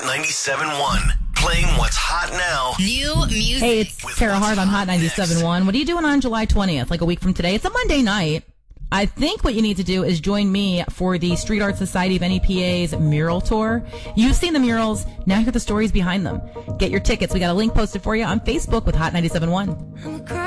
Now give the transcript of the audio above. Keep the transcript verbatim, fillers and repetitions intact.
ninety-seven point one. Playing what's hot now. New music. Hey, it's With Tara what's Hart on hot Hot ninety-seven point one. What are you doing on July twentieth, like a week from today? It's a Monday night. I think what you need to do is join me for the Street Art Society of N E P A's mural tour. You've seen the murals. Now hear the stories behind them. Get your tickets. We got a link posted for you on Facebook with Hot ninety-seven point one.